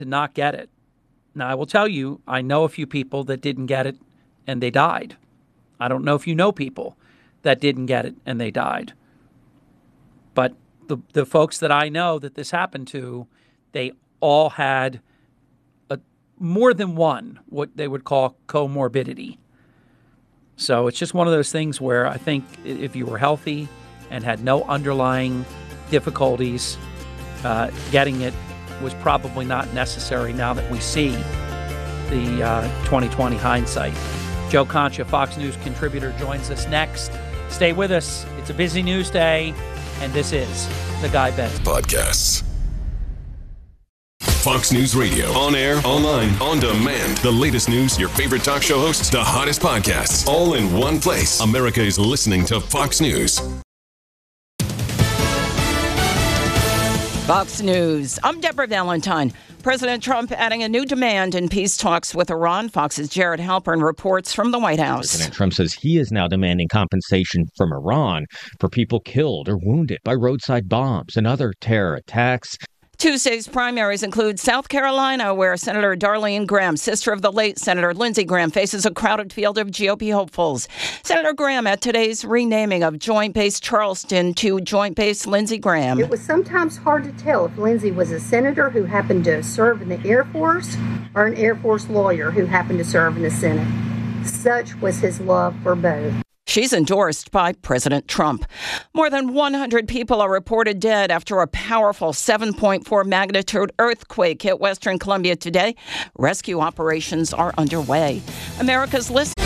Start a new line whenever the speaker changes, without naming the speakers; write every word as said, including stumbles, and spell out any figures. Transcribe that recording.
to not get it. Now, I will tell you, I know a few people that didn't get it and they died. I don't know if you know people that didn't get it and they died. But the the folks that I know that this happened to, they all had a, more than one, what they would call comorbidity. So it's just one of those things where I think if you were healthy and had no underlying difficulties, uh, getting it was probably not necessary now that we see the uh, twenty twenty hindsight. Joe Concha, Fox News contributor, joins us next. Stay with us. It's a busy news day, and this is The Guy Benson
Podcasts. Fox News Radio. On air, online, on demand. The latest news, your favorite talk show hosts, the hottest podcasts, all in one place. America is listening to Fox News.
Fox News. I'm Deborah Valentine. President Trump adding a new demand in peace talks with Iran. Fox's Jared Halpern reports from the White House.
President Trump says he is now demanding compensation from Iran for people killed or wounded by roadside bombs and other terror attacks.
Tuesday's primaries include South Carolina, where Senator Darlene Graham, sister of the late Senator Lindsey Graham, faces a crowded field of G O P hopefuls. Senator Graham at today's renaming of Joint Base Charleston to Joint Base Lindsey Graham.
It was sometimes hard to tell if Lindsey was a senator who happened to serve in the Air Force or an Air Force lawyer who happened to serve in the Senate. Such was his love for both.
She's endorsed by President Trump. More than one hundred people are reported dead after a powerful seven point four magnitude earthquake hit Western Colombia today. Rescue operations are underway. America's list.